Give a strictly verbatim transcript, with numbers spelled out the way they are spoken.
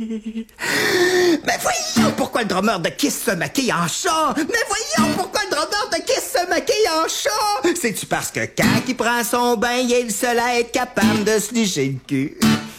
Mais voyons pourquoi le drummer de Kiss se maquille en chat. Mais voyons pourquoi le drummer de Kiss se maquille en chat. C'est-tu parce que quand il prend son bain, il est le seul à être capable de se licher le cul?